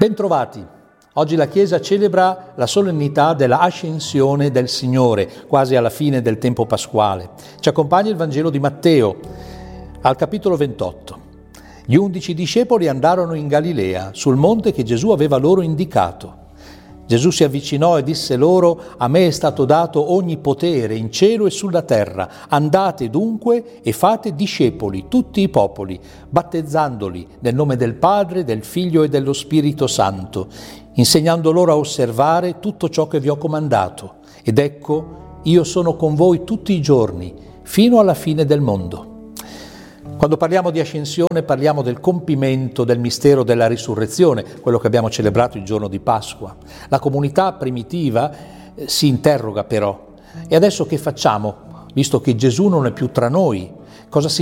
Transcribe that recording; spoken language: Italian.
Bentrovati. Oggi la Chiesa celebra la solennità della Ascensione del Signore, quasi alla fine del tempo pasquale. Ci accompagna il Vangelo di Matteo, al capitolo 28. Gli 11 discepoli andarono in Galilea, sul monte che Gesù aveva loro indicato. Gesù si avvicinò e disse loro: «A me è stato dato ogni potere in cielo e sulla terra. Andate dunque e fate discepoli tutti i popoli, battezzandoli nel nome del Padre, del Figlio e dello Spirito Santo, insegnando loro a osservare tutto ciò che vi ho comandato. Ed ecco, io sono con voi tutti i giorni, fino alla fine del mondo». Quando parliamo di ascensione parliamo del compimento del mistero della risurrezione, quello che abbiamo celebrato il giorno di Pasqua. La comunità primitiva si interroga però: e adesso che facciamo, visto che Gesù non è più tra noi? Cosa